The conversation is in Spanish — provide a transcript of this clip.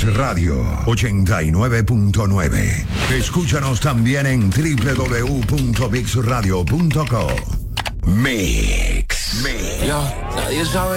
Mix Radio 89.9. Escúchanos también en www.mixradio.co. Mix. Yo, nadie sabe